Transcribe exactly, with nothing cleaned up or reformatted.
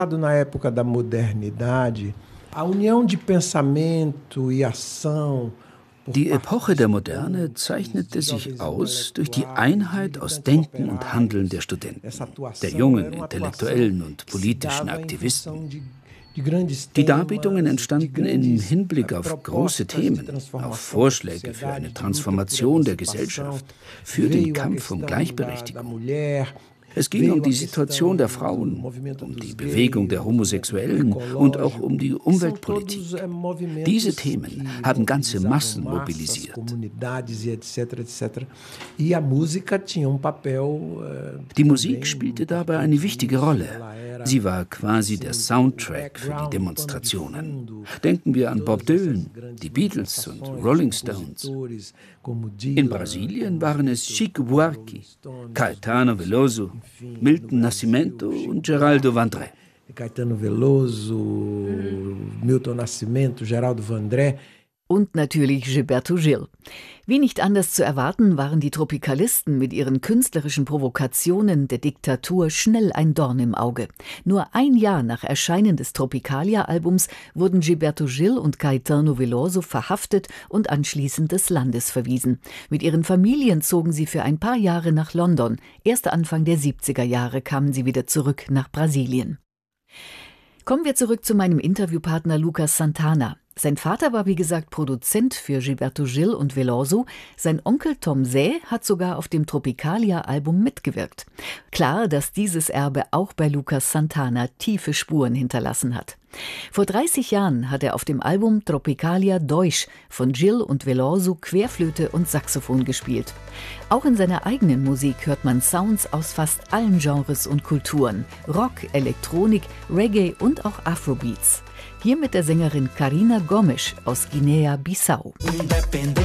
Na época da modernidade, a união de pensamento e ação. Die Epoche der Moderne zeichnete sich aus durch die Einheit aus Denken und Handeln der Studenten, der jungen Intellektuellen und politischen Aktivisten. Die Darbietungen entstanden im Hinblick auf große Themen, auf Vorschläge für eine Transformation der Gesellschaft, für den Kampf um Gleichberechtigung. Es ging um die Situation der Frauen, um die Bewegung der Homosexuellen und auch um die Umweltpolitik. Diese Themen haben ganze Massen mobilisiert. Die Musik spielte dabei eine wichtige Rolle. Sie war quasi der Soundtrack für die Demonstrationen. Denken wir an Bob Dylan, die Beatles und Rolling Stones. In Brasilien waren es Chico Buarque, Caetano Veloso, Milton Nascimento und Geraldo Vandré. Caetano Veloso, Milton Nascimento, Geraldo Vandré. Und natürlich Gilberto Gil. Wie nicht anders zu erwarten, waren die Tropikalisten mit ihren künstlerischen Provokationen der Diktatur schnell ein Dorn im Auge. Nur ein Jahr nach Erscheinen des Tropicalia-Albums wurden Gilberto Gil und Caetano Veloso verhaftet und anschließend des Landes verwiesen. Mit ihren Familien zogen sie für ein paar Jahre nach London. Erst Anfang der siebziger Jahre kamen sie wieder zurück nach Brasilien. Kommen wir zurück zu meinem Interviewpartner Lucas Santana. Sein Vater war wie gesagt Produzent für Gilberto Gil und Veloso. Sein Onkel Tom Zé hat sogar auf dem Tropicalia-Album mitgewirkt. Klar, dass dieses Erbe auch bei Lucas Santana tiefe Spuren hinterlassen hat. Vor dreißig Jahren hat er auf dem Album Tropicalia Deutsch von Gil und Veloso Querflöte und Saxophon gespielt. Auch in seiner eigenen Musik hört man Sounds aus fast allen Genres und Kulturen. Rock, Elektronik, Reggae und auch Afrobeats. Hier mit der Sängerin Karina Gomes aus Guinea-Bissau.